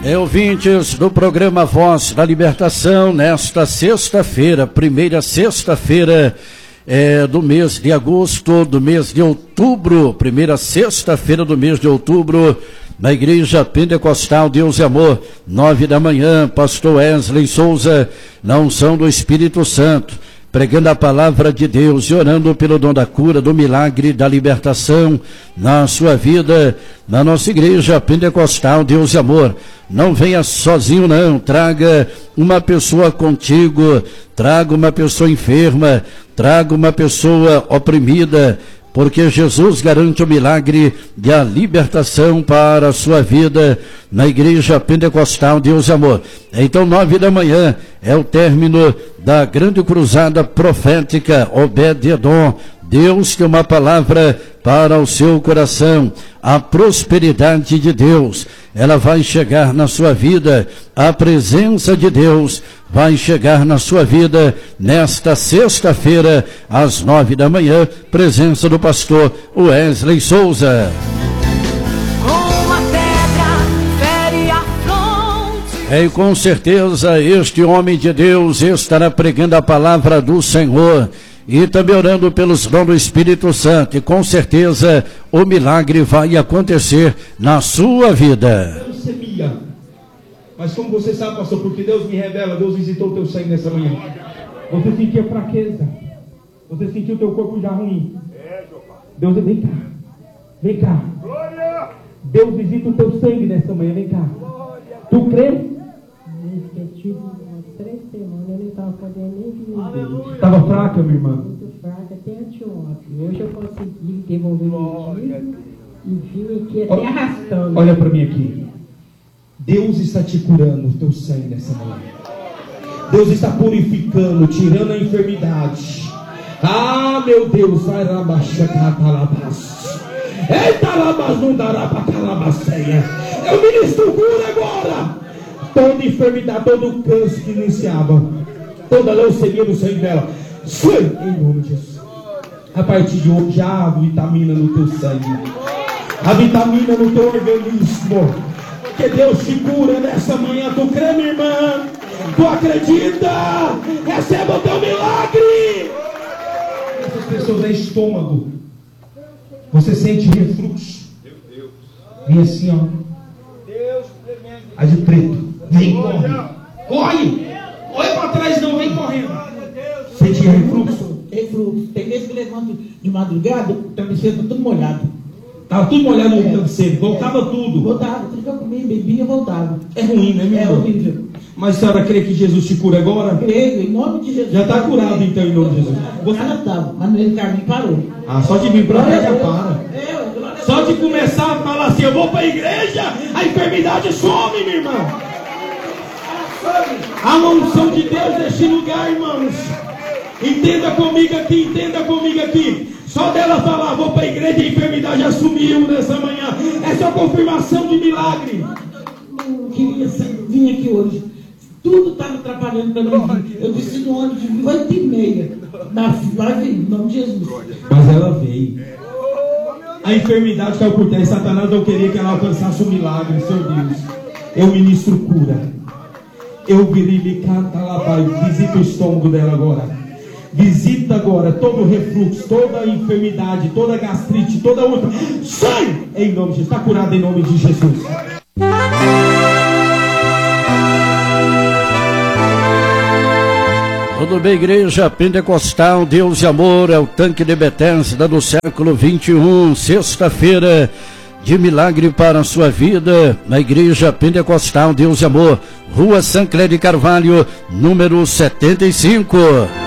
Ouvintes do programa Voz da Libertação, nesta sexta-feira, primeira sexta-feira do mês de agosto, do mês de outubro, primeira sexta-feira do mês de outubro, na Igreja Pentecostal Deus e Amor, 9 da manhã, pastor Wesley Souza, na unção do Espírito Santo, pregando a palavra de Deus e orando pelo dom da cura, do milagre, da libertação na sua vida, na nossa Igreja Pentecostal Deus e Amor. Não venha sozinho não, traga uma pessoa contigo, traga uma pessoa enferma, traga uma pessoa oprimida, porque Jesus garante o milagre de a libertação para a sua vida na Igreja Pentecostal Deus e Amor. Então, 9 da manhã é o término da grande cruzada profética Obed-Edom. Deus tem uma palavra para o seu coração. A prosperidade de Deus, ela vai chegar na sua vida. A presença de Deus vai chegar na sua vida nesta sexta-feira, às 9 da manhã, presença do pastor Wesley Souza. E com certeza este homem de Deus estará pregando a palavra do Senhor e também orando pelos dons do Espírito Santo, e com certeza o milagre vai acontecer na sua vida. Mas como você sabe, pastor, porque Deus me revela, Deus visitou o teu sangue nessa manhã. Você sentiu fraqueza, você sentiu o teu corpo já ruim. Deus, vem cá, vem cá. Deus visita o teu sangue nessa manhã, vem cá. Tu crê? Eu tive umas 3 semanas, eu não estava podendo nem vir. Estava fraca, minha irmã? Muito fraca, até anteontem. Hoje eu consegui devolver o dinheiro e vim aqui até arrastando. Olha para mim aqui. Deus está te curando o teu sangue nessa manhã. Deus está purificando, tirando a enfermidade. Ah, meu Deus, vai rabaixar calabas. Eita, labas não dará para calabaceia. Eu ministro cura agora. Toda enfermidade, todo câncer que iniciava, toda leucemia no sangue dela, sai em nome de Jesus. A partir de hoje, há vitamina no teu sangue, a vitamina no teu organismo, que Deus te cura nessa manhã. Tu crê, minha irmã? Tu acredita? Receba o teu milagre. Essas pessoas é estômago, você sente refluxo, vem assim, ó, aí de preto, vem, corre, olha para trás, não, vem correndo. Sente refluxo? Refluxo. Tem vezes que levanto de madrugada, o travesseiro está tudo molhado. Estava tudo molhado no travesseiro, voltava tudo. Voltava, tudo que eu comia, bebia, voltava. É ruim, né, meu irmão? É horrível. Mas a senhora crê que Jesus te cura agora? Creio, em nome de Jesus. Já está curado então, em nome de Jesus. Você não estava, mas no meio do caminho parou. Ah, só de vir para cá já para. Só de começar a falar assim, eu vou para a igreja, a enfermidade some, minha irmã. A unção de Deus neste lugar, irmãos. Entenda comigo aqui, entenda comigo aqui. Só dela falar, vou para a igreja, a enfermidade já sumiu nessa manhã. Essa é a confirmação de milagre. Eu queria vir aqui hoje. Tudo estava atrapalhando para mim. Eu disse no ano de 8h30. Vai vir, em nome de Jesus. Mas ela veio. A enfermidade caiu por terra e Satanás não queria que ela alcançasse o milagre, Senhor Deus. Eu ministro cura. Eu visita o estômago dela agora. Visita agora todo o refluxo, toda a enfermidade, toda a gastrite, toda a outra. Sai! Em nome de Jesus. Está curada em nome de Jesus. Tudo bem, Igreja Pentecostal Deus e Amor, é o tanque de Betesda do século 21, sexta-feira de milagre para a sua vida, na Igreja Pentecostal Deus e Amor, Rua Sancler de Carvalho, número 75.